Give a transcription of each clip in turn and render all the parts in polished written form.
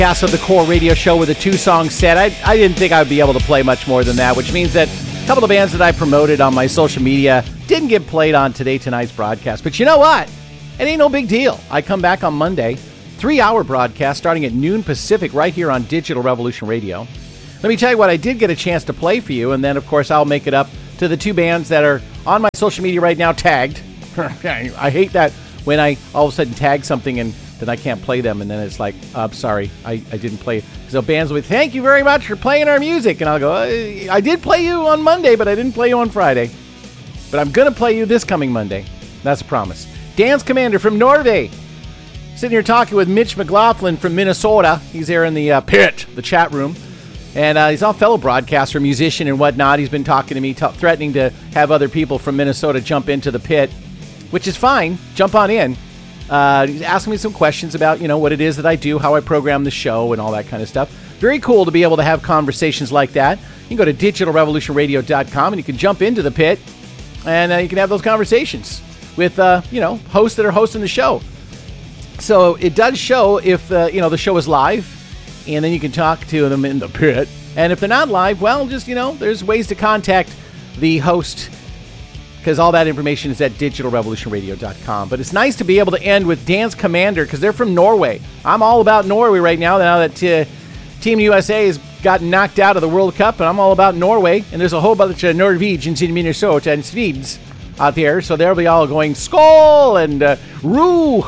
Of the Core Radio Show with a 2-song set. I didn't think I would be able to play much more than that, which means that a couple of bands that I promoted on my social media didn't get played on tonight's broadcast. But you know what? It ain't no big deal. I come back on Monday, 3-hour broadcast starting at noon Pacific right here on Digital Revolution Radio. Let me tell you what I did get a chance to play for you, and then, of course, I'll make it up to the 2 bands that are on my social media right now tagged. I hate that when I all of a sudden tag something and then I can't play them, and then it's like, I'm sorry, I didn't play. So bands will be, thank you very much for playing our music. And I'll go, I did play you on Monday, but I didn't play you on Friday. But I'm going to play you this coming Monday. That's a promise. Dance Commander from Norway. Sitting here talking with Mitch McLaughlin from Minnesota. He's there in the pit, the chat room. And he's a fellow broadcaster, musician, and whatnot. He's been talking to me, threatening to have other people from Minnesota jump into the pit, which is fine. Jump on in. He's asking me some questions about, what it is that I do, how I program the show, and all that kind of stuff. Very cool to be able to have conversations like that. You can go to digitalrevolutionradio.com and you can jump into the pit, and you can have those conversations with, hosts that are hosting the show. So it does show if, the show is live, and then you can talk to them in the pit. And if they're not live, well, just, there's ways to contact the host, because all that information is at digitalrevolutionradio.com. But it's nice to be able to end with Dance Commander, because they're from Norway. I'm all about Norway right now that Team USA has gotten knocked out of the World Cup, and I'm all about Norway. And there's a whole bunch of Norwegians in Minnesota and Swedes out there, so they'll be all going, Skål and Roo.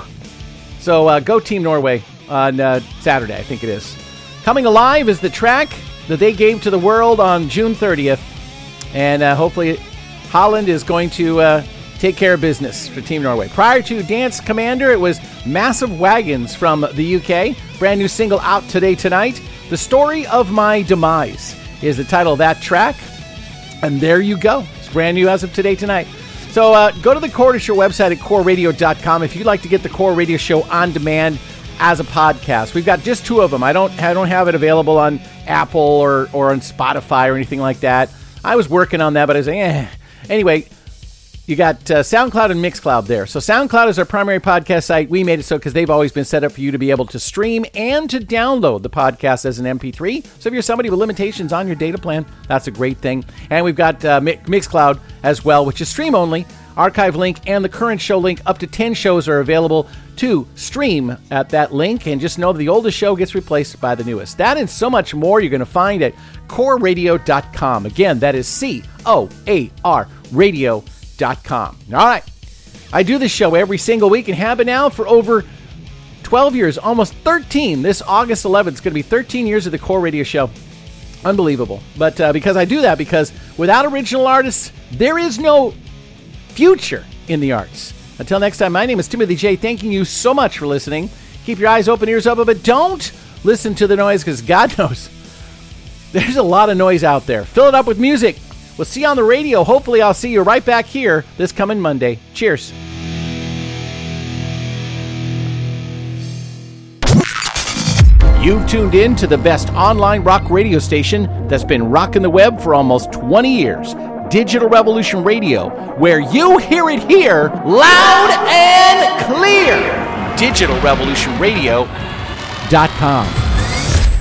So go Team Norway on Saturday, I think it is. Coming Alive is the track that they gave to the world on June 30th. And hopefully Holland is going to take care of business for Team Norway. Prior to Dance Commander, it was Massive Wagons from the UK. Brand new single out tonight. The Story of My Demise is the title of that track. And there you go. It's brand new as of tonight. So go to the Core Show website at coreradio.com if you'd like to get the Core Radio Show on demand as a podcast. We've got just 2 of them. I don't have it available on Apple or on Spotify or anything like that. I was working on that, but I was like, Anyway, you got SoundCloud and Mixcloud there. So SoundCloud is our primary podcast site. We made it so because they've always been set up for you to be able to stream and to download the podcast as an MP3. So if you're somebody with limitations on your data plan, that's a great thing. And we've got Mixcloud as well, which is stream only. Archive link and the current show link. Up to 10 shows are available to stream at that link. And just know that the oldest show gets replaced by the newest. That and so much more you're going to find at coreradio.com. Again, that is COAR radio.com. All right. I do this show every single week and have been now for over 12 years, almost 13. This August 11th is going to be 13 years of the Core Radio Show. Unbelievable. But because I do that, because without original artists, there is no future in the arts. Until next time, my name is Timothy J. Thanking you so much for listening. Keep your eyes open, ears open, but don't listen to the noise, because God knows there's a lot of noise out there. Fill it up with music. We'll see you on the radio. Hopefully, I'll see you right back here this coming Monday. Cheers. You've tuned in to the best online rock radio station that's been rocking the web for almost 20 years. Digital Revolution Radio, where you hear it here loud and clear. DigitalRevolutionRadio.com.